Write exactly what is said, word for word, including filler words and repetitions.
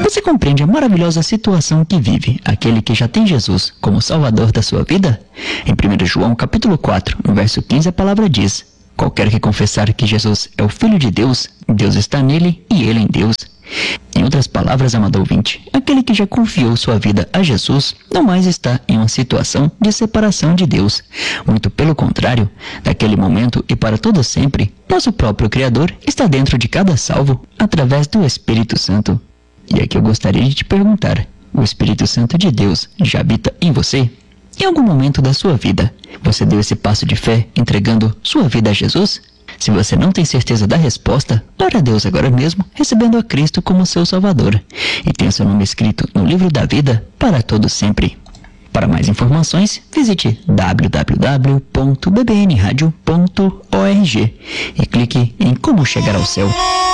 Você compreende a maravilhosa situação que vive aquele que já tem Jesus como Salvador da sua vida? Em primeiro João capítulo quatro, no verso quinze, a palavra diz: qualquer que confessar que Jesus é o Filho de Deus, Deus está nele e ele em Deus. Em outras palavras, amado ouvinte, aquele que já confiou sua vida a Jesus não mais está em uma situação de separação de Deus. Muito pelo contrário, naquele momento e para todo sempre, nosso próprio Criador está dentro de cada salvo através do Espírito Santo. E aqui eu gostaria de te perguntar: o Espírito Santo de Deus já habita em você? Em algum momento da sua vida, você deu esse passo de fé entregando sua vida a Jesus? Se você não tem certeza da resposta, ore a Deus agora mesmo, recebendo a Cristo como seu Salvador, e tenha seu nome escrito no livro da vida para todo sempre. Para mais informações, visite w w w ponto b b n radio ponto org e clique em Como Chegar ao Céu.